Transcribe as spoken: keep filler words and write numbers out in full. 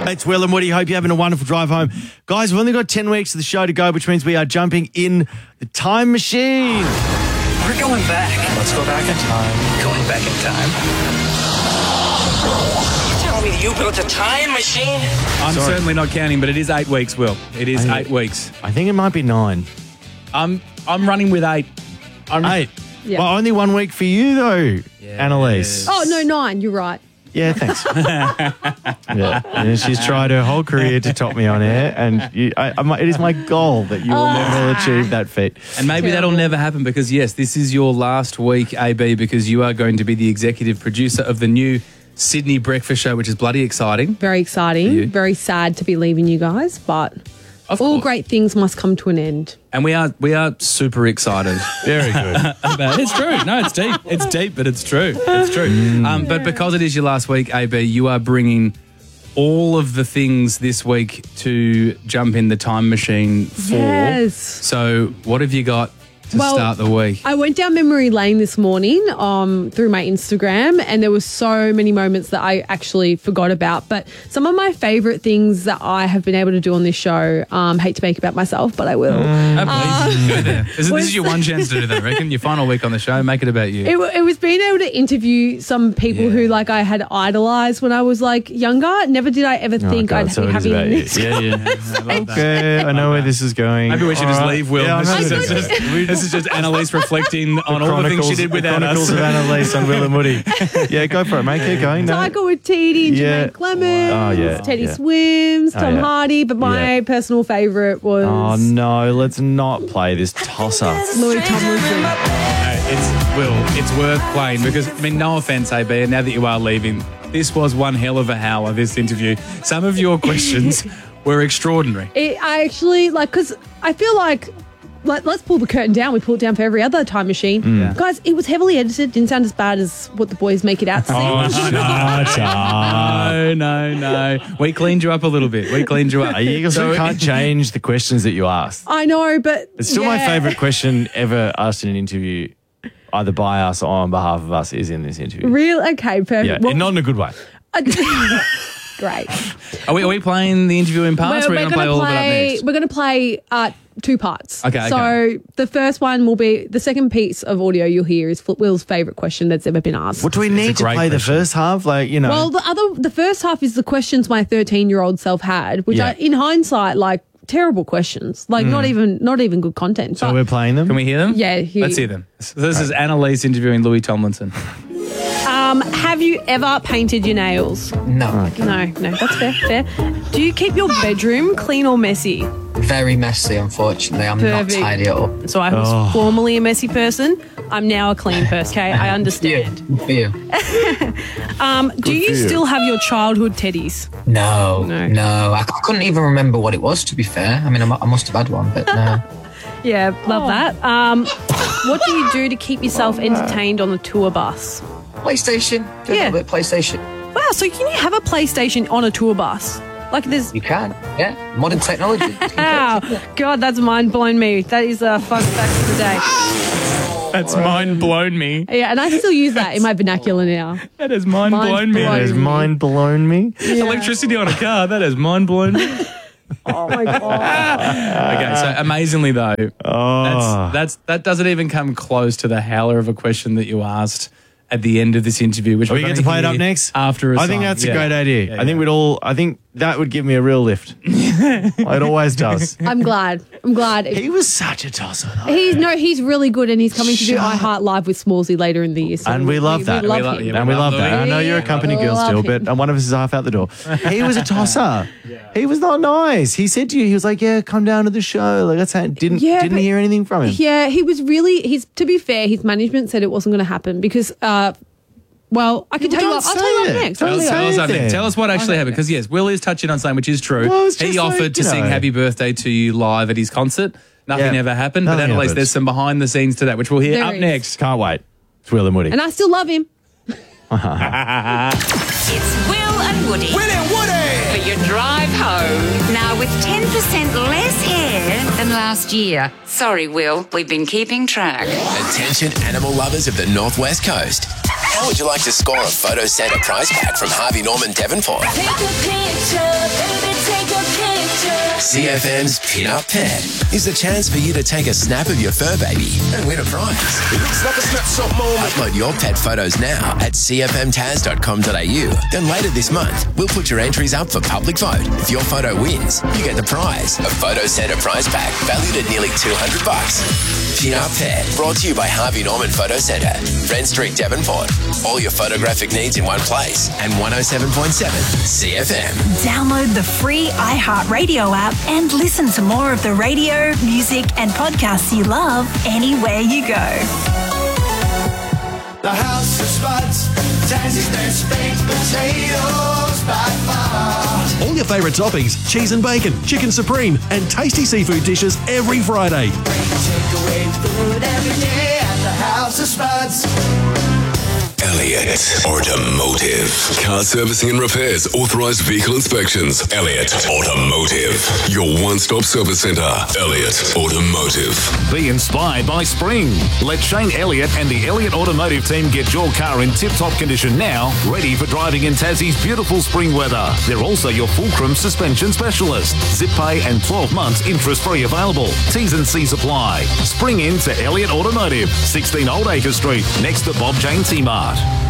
It's Will and Woody. Hope you're having a wonderful drive home. Guys, we've only got ten weeks of the show to go, which means we are jumping in the time machine. We're going back. Let's go back in time. Going back in time. You're telling me that you built a time machine? I'm Sorry. certainly not counting, but it is eight weeks, Will. It is I- eight weeks. I think it might be nine. I'm I'm running with eight. I'm, Eight. Yeah. Well, only one week for you, though, Annalise. Oh, no, nine. You're right. Yeah, thanks. yeah. And she's tried her whole career to top me on air, and you, I, I, it is my goal that you will never achieve that feat. And maybe that'll never happen because, yes, this is your last week, A B, because you are going to be the executive producer of the new Sydney Breakfast Show, which is bloody exciting. Very you. exciting. Very sad to be leaving you guys, but Of all course. great things must come to an end. And we are we are super excited. Very good. about it. It's true. No, it's deep. It's deep, but it's true. It's true. Um, but because it is your last week, A B, you are bringing all of the things this week to jump in the time machine for. Yes. So what have you got to Well, start the week? I went down memory lane this morning um, through my Instagram, and there were so many moments that I actually forgot about. But some of my favourite things that I have been able to do on this show, um, hate to make about myself, but I will. Oh, please. Go there. This, is- this is your one chance to do that, I reckon. Your final week on the show, make it about you. It, wa- it was being able to interview some people Yeah. who like I had idolised when I was like younger. Never did I ever think God, I'd so be it is having about you. this. Yeah, yeah. I love that. Okay, I know where this is going. Maybe we should just All right. leave, Will. Yeah, I this, know is this just, is- this is just Annalise reflecting on all the things she did without us. Chronicles of Annalise on Will and Woody. Yeah, go for it, mate. Keep going. No. Tiger with Teddy and Yeah. Jermaine Clemens, Oh, yeah. Teddy Yeah. Swims, Oh, Tom yeah. Hardy, but my Yeah. personal favourite was Oh, no, let's not play this tosser. Louis Tomlinson. No, it's Will. It's worth playing because I mean, no offense, A B. And now that you are leaving, this was one hell of a howler. This interview. Some of your questions were extraordinary. It, I actually like because I feel like. Let, let's pull the curtain down. We pull it down for every other time machine. Mm. Guys, it was heavily edited. Didn't sound as bad as what the boys make it out to seem. No, no, no. We cleaned you up a little bit. We cleaned you up. You also can't change the questions that you asked. I know, but It's still my yeah. favourite question ever asked in an interview, either by us or on behalf of us, is in this interview. Real okay, perfect. Yeah, Well, not in a good way. great. Are we, are we playing the interview in parts or are we going to play all of it up next? We're going to play uh, two parts. Okay, So okay. the first one will be the second piece of audio you'll hear is Will's favourite question that's ever been asked. What do we It's a need to great play the question. first half? Like, you know. Well, the other, the first half is the questions my thirteen-year-old self had, which Yeah. are, in hindsight, like terrible questions, like not even, not even good content. so But- we're playing them? Can we hear them? Yeah, hear Let's you. hear them. So this is Annalise interviewing Louis Tomlinson. Um, have you ever painted your nails? No. No, no, that's fair. Fair. Do you keep your bedroom clean or messy? Very messy, unfortunately. I'm Perfect. not tidy at all. So I was Oh. formerly a messy person. I'm now a clean person. Okay, I understand. You. For you. Um, do you for you. still have your childhood teddies? No. No. No. I, I couldn't even remember what it was, to be fair. I mean, I, mu- I must have had one, but no. Yeah, love that. Um, what do you do to keep yourself entertained on the tour bus? PlayStation. Do a Yeah. little bit of PlayStation. Wow, so can you have a PlayStation on a tour bus? Like there's. You can. Yeah. Modern technology. Wow, God, that's mind blown me. That is a fun fact of the day. That's mind blown me. Yeah, and I still use that in my vernacular now. That has mind, Mind blown me. blown. It has mind blown me. Electricity on a car, that has mind blown me. Oh my God. Okay, so amazingly though, Oh. that's, that's that doesn't even come close to the howler of a question that you asked at the end of this interview. Which Are we we're get to gonna play it up hear next? after. A I think song. that's Yeah. a great idea. Yeah, I think yeah. we'd all, I think that would give me a real lift. It always does. I'm glad. I'm glad. He was such a tosser, though. He's no, he's really good, and he's coming to do Shut- iHeart Live with Smallsy later in the year. So And we love that. We love We love- him. yeah, And we love that. I know you're a Yeah, company we girl love still, him. but one of us is half out the door. He was a tosser. He was not nice. He said to you, he was like, "Yeah, come down to the show." Like that's how didn't Yeah, didn't but- hear anything from him. Yeah, he was really. He's to be fair, his management said it wasn't going to happen because. Uh, well, I can Well, tell you. don't What, I'll tell you say what it. next. Don't I'll tell you say what- Tell us, it something. then. Tell us what actually happened, because yes, Will is touching on something which is true. Well, it's he just offered like, to you sing know. "Happy Birthday" to you live at his concert. Nothing Yeah. ever happened. Nothing but Annalise, happened. there's some behind the scenes to that, which we'll hear There up is. next. Can't wait. It's Will and Woody. And I still love him. It's Will and Woody. Will and Woody! For your drive home. Now with ten percent less hair than last year. Sorry, Will. We've been keeping track. Attention animal lovers of the Northwest Coast. How would you like to score a Photo Santa prize pack from Harvey Norman Devonport? Take a picture. C F M's Pin Up Pet is the chance for you to take a snap of your fur baby and win a prize. It's like a snapshot moment. Upload your pet photos now at c f m taz dot com dot a u. Then later this month, we'll put your entries up for public vote. If your photo wins, you get the prize, a Photo Centre prize pack valued at nearly two hundred bucks. Pin Up Pet, brought to you by Harvey Norman Photo Centre, Friend Street, Devonport. All your photographic needs in one place, and one oh seven point seven C F M. Download the free iHeartRadio app and listen to more of the radio, music, and podcasts you love anywhere you go. The House of Spuds, Tassie's best baked potatoes by far. All your favourite toppings, cheese and bacon, chicken supreme, and tasty seafood dishes every Friday. Takeaway food every day at the House of Spuds. Elliott Automotive. Car servicing and repairs, authorised vehicle inspections. Elliott Automotive. Your one-stop service centre. Elliott Automotive. Be inspired by spring. Let Shane Elliott and the Elliott Automotive team get your car in tip-top condition now, ready for driving in Tassie's beautiful spring weather. They're also your fulcrum suspension specialist. Zip pay and twelve months interest-free available. T's and C's apply. Spring in to Elliott Automotive, sixteen Old Acre Street, next to Bob Jane T-Mart.